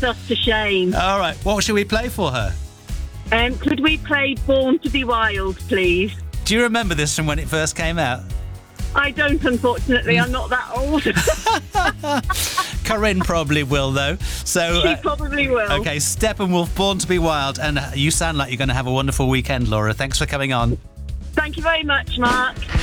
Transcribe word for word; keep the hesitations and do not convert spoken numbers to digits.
us to shame. All right, what should we play for her? Um, could we play Born to be Wild, please? Do you remember this from when it first came out? I don't, unfortunately. I'm not that old. Corinne probably will, though. So She uh, probably will. okay, Steppenwolf, Born to be Wild, and you sound like you're going to have a wonderful weekend, Laura. Thanks for coming on. Thank you very much, Mark.